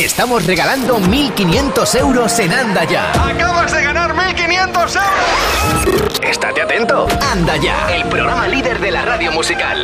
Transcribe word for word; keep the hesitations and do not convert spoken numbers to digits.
Estamos regalando mil quinientos euros en Anda Ya. ¡Acabas de ganar mil quinientos euros! Estate atento. Anda Ya, el programa líder de la radio musical.